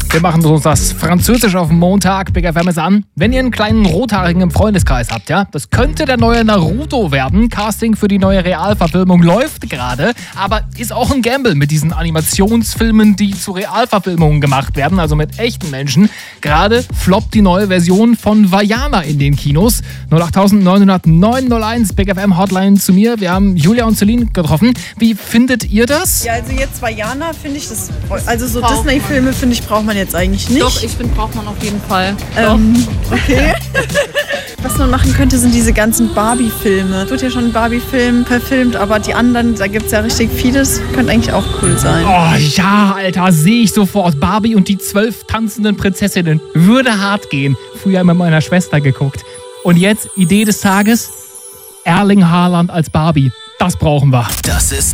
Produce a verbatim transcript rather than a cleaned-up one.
Wir machen uns das Französisch auf den Montag. Big F M ist an. Wenn ihr einen kleinen Rothaarigen im Freundeskreis habt, ja, das könnte der neue Naruto werden. Casting für die neue Realverfilmung läuft gerade, aber ist auch ein Gamble mit diesen Animationsfilmen, die zu Realverfilmungen gemacht werden, also mit echten Menschen. Gerade floppt die neue Version von Vaiana in den Kinos. null acht neun null neun null eins Big F M Hotline zu mir. Wir haben Julia und Celine getroffen. Wie findet ihr das? Ja, also jetzt Vaiana finde ich das, also so Disney-Filme finde ich braucht man jetzt eigentlich nicht. Doch, ich finde, braucht man auf jeden Fall. Ähm, okay. Was man machen könnte, sind diese ganzen Barbie-Filme. Es wird ja schon ein Barbie-Film verfilmt, aber die anderen, da gibt es ja richtig vieles, könnte eigentlich auch cool sein. Oh ja, Alter, sehe ich sofort. Barbie und die zwölf tanzenden Prinzessinnen. Würde hart gehen. Früher mit meiner Schwester geguckt. Und jetzt, Idee des Tages, Erling Haaland als Barbie. Das brauchen wir. Das ist